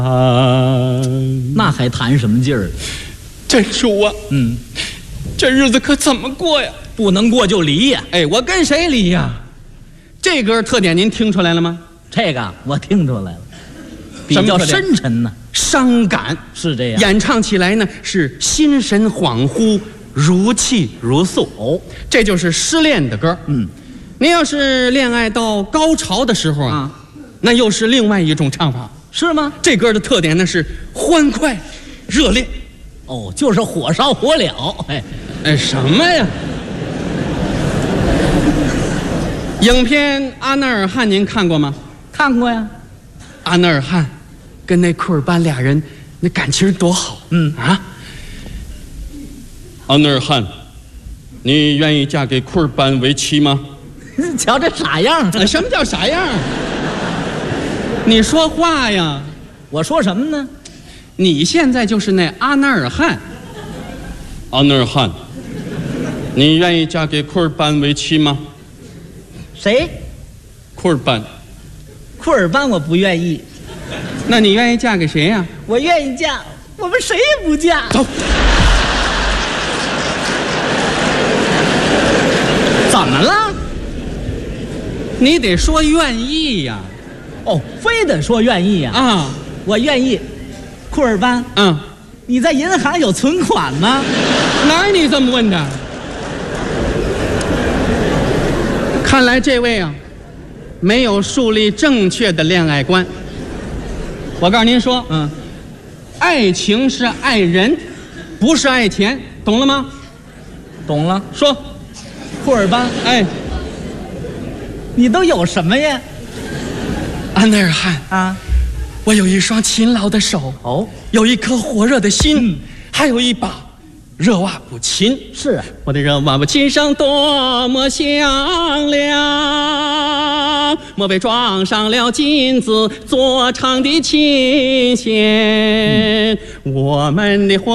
那还谈什么劲儿？ 真主啊，这日子可怎么过呀？ 不能过就离呀！ 哎，我跟谁离呀？这歌特点您听出来了吗？ 这个我听出来了，比较深沉呢， 伤感是这样。 演唱起来呢是心神恍惚，如泣如诉。哦，这就是失恋的歌。您要是恋爱到高潮的时候啊，那又是另外一种唱法， 是吗？ 这歌的特点呢是欢快、热烈。 哦，就是火烧火燎。 哎，什么呀？影片《阿那尔汗》您看过吗？ 看过呀。 阿那尔汗跟那库尔班俩人那感情多好。阿那尔汗，你愿意嫁给库尔班为妻吗？ 瞧这傻样！ 什么叫傻样？你说话呀！ 我说什么呢？ 你现在就是那阿那尔汗。阿那尔汗，你愿意嫁给库尔班为妻吗？ 谁？ 库尔班。 库尔班我不愿意。 那你愿意嫁给谁呀？ 我愿意嫁，我们谁也不嫁。 走。怎么了？你得说愿意呀。 哦，非得说愿意呀？ 啊， 我愿意。库尔班，你在银行有存款吗？ 哪儿你这么问的？看来这位啊，没有树立正确的恋爱观。我告诉您说，爱情是爱人，不是爱钱，懂了吗？ 懂了。 说， 库尔班，你都有什么呀？ 阿那尔汗啊，我有一双勤劳的手，有一颗火热的心，还有一把热瓦布琴。 是啊， 我的热瓦布琴声多么响亮，莫非装上了金子做唱的琴弦，我们的